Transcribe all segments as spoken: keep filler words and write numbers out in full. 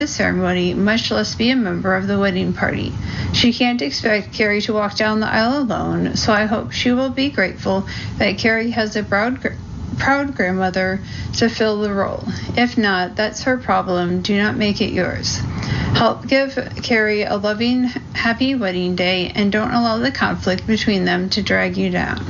the ceremony, much less be a member of the wedding party. She can't expect Carrie to walk down the aisle alone, so I hope she will be grateful that Carrie has a proud, proud grandmother to fill the role. If not, that's her problem. Do not make it yours. Help give Carrie a loving, happy wedding day, and don't allow the conflict between them to drag you down.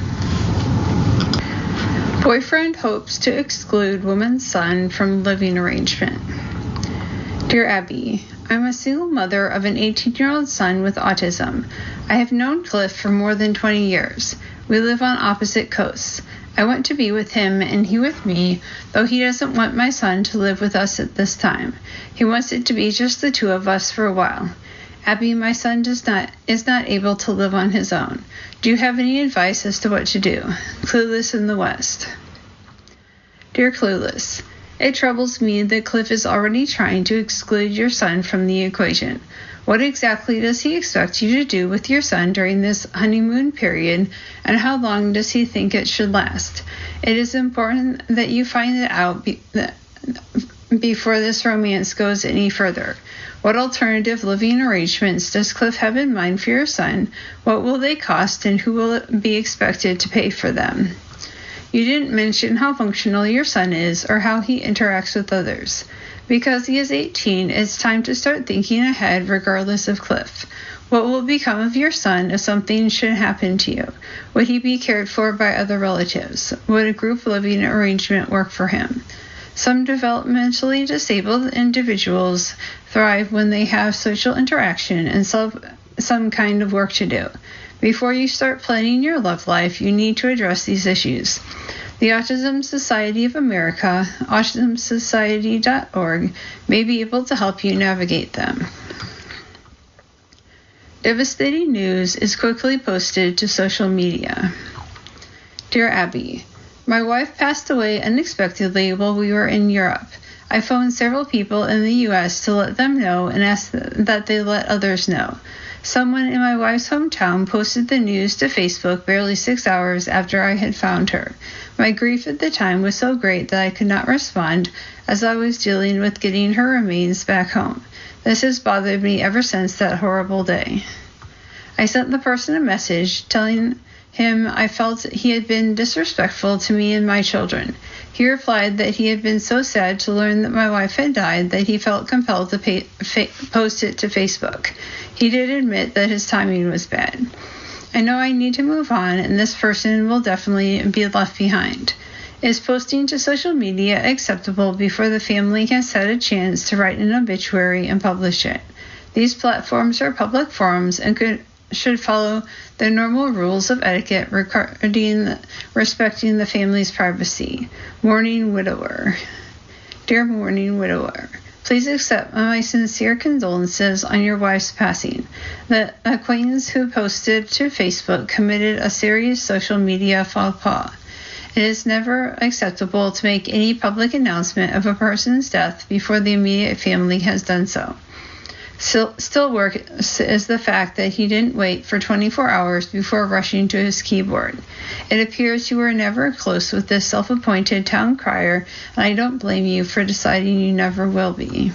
Boyfriend hopes to exclude woman's son from living arrangement. Dear Abby, I'm a single mother of an eighteen-year-old son with autism. I have known Cliff for more than twenty years. We live on opposite coasts. I want to be with him and he with me, though he doesn't want my son to live with us at this time. He wants it to be just the two of us for a while. Abby, my son does not is not able to live on his own. Do you have any advice as to what to do? Clueless in the West. Dear Clueless, it troubles me that Cliff is already trying to exclude your son from the equation. What exactly does he expect you to do with your son during this honeymoon period, and how long does he think it should last? It is important that you find it out be- that before this romance goes any further. What alternative living arrangements does Cliff have in mind for your son? What will they cost, and who will be expected to pay for them? You didn't mention how functional your son is or how he interacts with others. Because he is eighteen, it's time to start thinking ahead regardless of Cliff. What will become of your son if something should happen to you? Would he be cared for by other relatives? Would a group living arrangement work for him? Some developmentally disabled individuals thrive when they have social interaction and some, some kind of work to do. Before you start planning your love life, you need to address these issues. The Autism Society of America, autism society dot org, may be able to help you navigate them. Devastating news is quickly posted to social media. Dear Abby, my wife passed away unexpectedly while we were in Europe. I phoned several people in the U S to let them know and asked that they let others know. Someone in my wife's hometown posted the news to Facebook barely six hours after I had found her. My grief at the time was so great that I could not respond as I was dealing with getting her remains back home. This has bothered me ever since that horrible day. I sent the person a message telling him I felt he had been disrespectful to me and my children. He replied that he had been so sad to learn that my wife had died that he felt compelled to pay, fa- post it to Facebook. He did admit that his timing was bad. I know I need to move on, and this person will definitely be left behind. Is posting to social media acceptable before the family has had a chance to write an obituary and publish it? These platforms are public forums and could should follow the normal rules of etiquette regarding respecting the family's privacy. Mourning widower. Dear mourning widower, please accept my sincere condolences on your wife's passing. The acquaintance who posted to Facebook committed a serious social media faux pas. It is never acceptable to make any public announcement of a person's death before the immediate family has done so. Still, still worse is the fact that he didn't wait for twenty-four hours before rushing to his keyboard. It appears you were never close with this self-appointed town crier, and I don't blame you for deciding you never will be.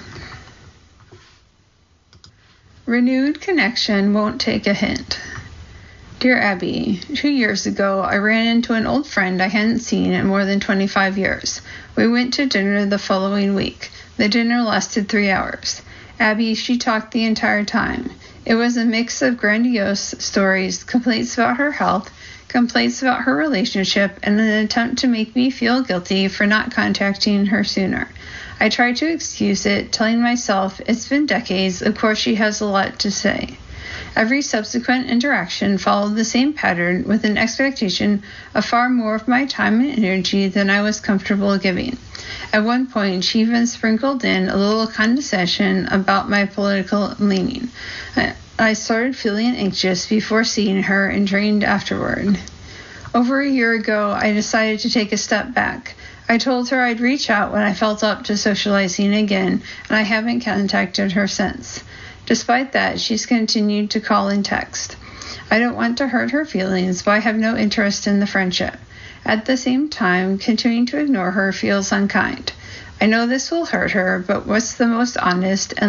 Renewed connection won't take a hint. Dear Abby, two years ago I ran into an old friend I hadn't seen in more than twenty-five years. We went to dinner the following week. The dinner lasted three hours. Abby, she talked the entire time. It was a mix of grandiose stories, complaints about her health, complaints about her relationship, and an attempt to make me feel guilty for not contacting her sooner. I tried to excuse it, telling myself it's been decades, of course she has a lot to say. Every subsequent interaction followed the same pattern with an expectation of far more of my time and energy than I was comfortable giving. At one point, she even sprinkled in a little condescension about my political leaning. I started feeling anxious before seeing her and drained afterward. Over a year ago, I decided to take a step back. I told her I'd reach out when I felt up to socializing again, and I haven't contacted her since. Despite that, she's continued to call and text. I don't want to hurt her feelings, but I have no interest in the friendship. At the same time, continuing to ignore her feels unkind. I know this will hurt her, but what's the most honest and